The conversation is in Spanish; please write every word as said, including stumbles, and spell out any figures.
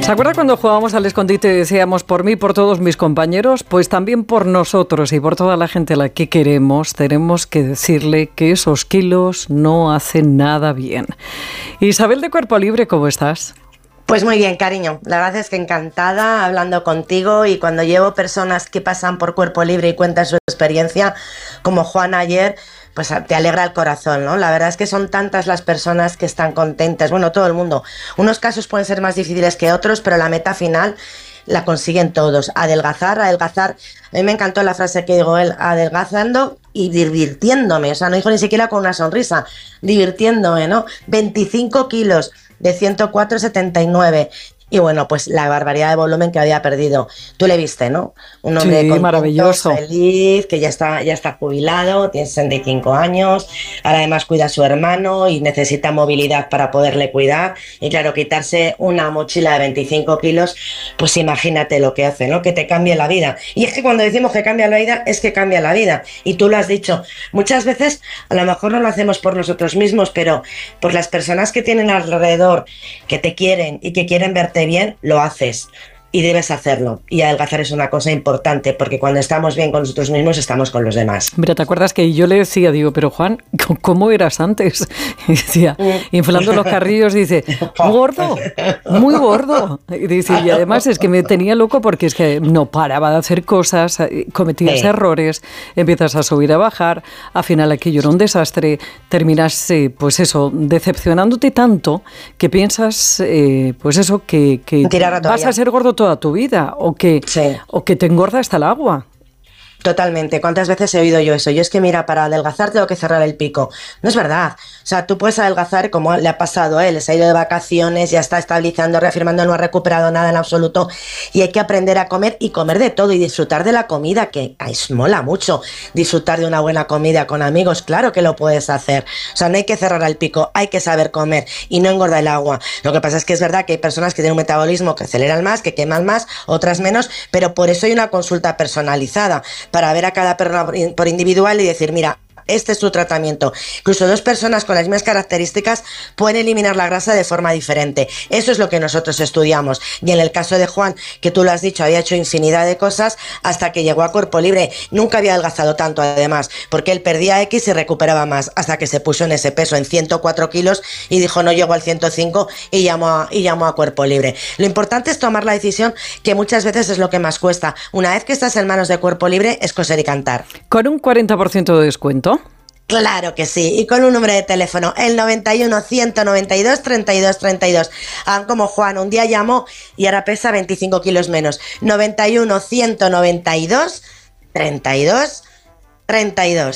¿Se acuerda cuando jugábamos al escondite y decíamos por mí, por todos mis compañeros? Pues también por nosotros y por toda la gente a la que queremos, tenemos que decirle que esos kilos no hacen nada bien. Isabel de Cuerpo Libre, ¿cómo estás? Pues muy bien, cariño. La verdad es que encantada hablando contigo, y cuando llevo personas que pasan por Cuerpo Libre y cuentan su experiencia, como Juan ayer, pues te alegra el corazón, ¿no? La verdad es que son tantas las personas que están contentas, bueno, todo el mundo. Unos casos pueden ser más difíciles que otros, pero la meta final la consiguen todos. Adelgazar, adelgazar. A mí me encantó la frase que dijo él, adelgazando y divirtiéndome. O sea, no dijo ni siquiera con una sonrisa, divirtiéndome, ¿no? veinticinco kilos de ciento cuatro setenta y nueve. Y bueno, pues la barbaridad de volumen que había perdido. Tú le viste, ¿no? Un hombre sí, contento, maravilloso, feliz, que ya está, ya está jubilado, tiene sesenta y cinco años, ahora además cuida a su hermano y necesita movilidad para poderle cuidar. Y claro, quitarse una mochila de veinticinco kilos, pues imagínate lo que hace, ¿no? Que te cambie la vida. Y es que cuando decimos que cambia la vida, es que cambia la vida. Y tú lo has dicho. Muchas veces, a lo mejor no lo hacemos por nosotros mismos, pero por las personas que tienen alrededor, que te quieren y que quieren verte bien, lo haces y debes hacerlo. Y adelgazar es una cosa importante, porque cuando estamos bien con nosotros mismos, estamos con los demás. Mira, ¿te acuerdas que yo le decía, digo, pero Juan, ¿cómo eras antes? Y decía, inflando los carrillos, dice, gordo, muy gordo. Y dice, y además es que me tenía loco porque es que no paraba de hacer cosas, cometías sí. errores, empiezas a subir, a bajar, al final aquello era un desastre, terminas, eh, pues eso, decepcionándote tanto que piensas, eh, pues eso, que, que vas a ser gordo toda tu vida, o que, sí. o que te engorda hasta el agua. Totalmente. ¿Cuántas veces he oído yo eso? Yo es que mira, para adelgazar tengo que cerrar el pico. No es verdad. O sea, tú puedes adelgazar como le ha pasado a él. Se ha ido de vacaciones, ya está estabilizando, reafirmando, no ha recuperado nada en absoluto. Y hay que aprender a comer y comer de todo y disfrutar de la comida, que ay, mola mucho. Disfrutar de una buena comida con amigos, claro que lo puedes hacer. O sea, no hay que cerrar el pico, hay que saber comer y no engorda el agua. Lo que pasa es que es verdad que hay personas que tienen un metabolismo que aceleran más, que queman más, otras menos, pero por eso hay una consulta personalizada, para ver a cada persona por individual y decir, mira, este es tu tratamiento. Incluso dos personas con las mismas características pueden eliminar la grasa de forma diferente. Eso es lo que nosotros estudiamos. Y en el caso de Juan, que tú lo has dicho, había hecho infinidad de cosas hasta que llegó a Cuerpo Libre. Nunca había adelgazado tanto, además, porque él perdía X y recuperaba más, hasta que se puso en ese peso, en ciento cuatro kilos, y dijo, no llego al ciento cinco, y llamó a, y llamó a Cuerpo Libre. Lo importante es tomar la decisión, que muchas veces es lo que más cuesta. Una vez que estás en manos de Cuerpo Libre, es coser y cantar. ¿Con un cuarenta por ciento de descuento? Claro que sí, y con un número de teléfono, el noventa y uno, ciento noventa y dos, treinta y dos, treinta y dos. Ah, como Juan, un día llamó y ahora pesa veinticinco kilos menos. noventa y uno, ciento noventa y dos, treinta y dos, treinta y dos.